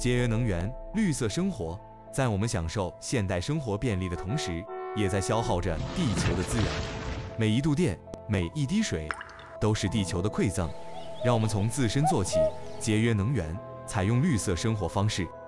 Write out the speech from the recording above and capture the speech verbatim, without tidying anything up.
节约能源、绿色生活，在我们享受现代生活便利的同时，也在消耗着地球的资源。每一度电，每一滴水，都是地球的馈赠。让我们从自身做起，节约能源，采用绿色生活方式。